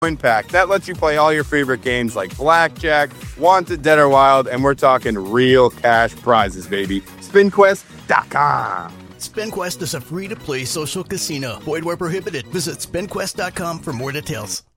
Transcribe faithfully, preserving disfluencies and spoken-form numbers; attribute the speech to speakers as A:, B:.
A: Coin Pack. That lets you play all your favorite games like Blackjack, Wanted, Dead or Wild, and we're talking real cash prizes, baby. spin quest dot com.
B: SpinQuest is a free-to-play social casino. Void where prohibited. Visit spin quest dot com for more details.